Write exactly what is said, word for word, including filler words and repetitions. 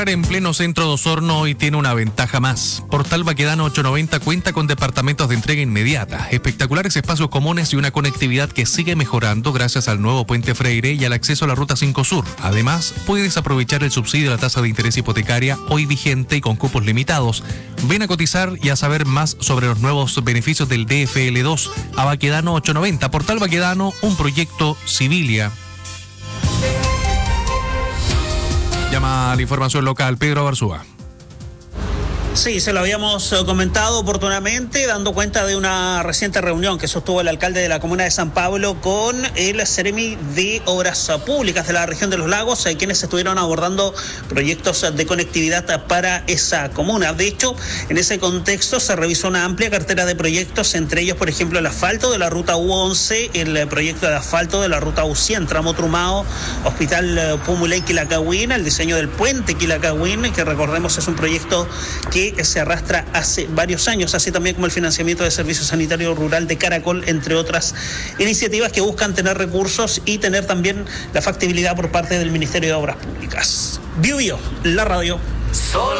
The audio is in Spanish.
En pleno centro de Osorno hoy tiene una ventaja más. Portal Baquedano ochocientos noventa cuenta con departamentos de entrega inmediata, espectaculares espacios comunes y una conectividad que sigue mejorando gracias al nuevo Puente Freire y al acceso a la Ruta cinco Sur. Además, puedes aprovechar el subsidio a la tasa de interés hipotecaria hoy vigente y con cupos limitados. Ven a cotizar y a saber más sobre los nuevos beneficios del D F L dos a Baquedano ochocientos noventa. Portal Baquedano, un proyecto Civilia. Llama a la información local, Pedro Barzúa. Sí, se lo habíamos comentado oportunamente, dando cuenta de una reciente reunión que sostuvo el alcalde de la comuna de San Pablo con el Seremi de Obras Públicas de la región de los Lagos, quienes estuvieron abordando proyectos de conectividad para esa comuna. De hecho, en ese contexto se revisó una amplia cartera de proyectos, entre ellos, por ejemplo, el asfalto de la ruta U once, el proyecto de asfalto de la ruta U cien, tramo Trumao, Hospital Pumuley Quilacagüín, el diseño del puente Quilacagüín, que recordemos es un proyecto que que se arrastra hace varios años, así también como el financiamiento de servicio sanitario rural de Caracol, entre otras iniciativas que buscan tener recursos y tener también la factibilidad por parte del Ministerio de Obras Públicas. Bio Bio, la radio. Sol.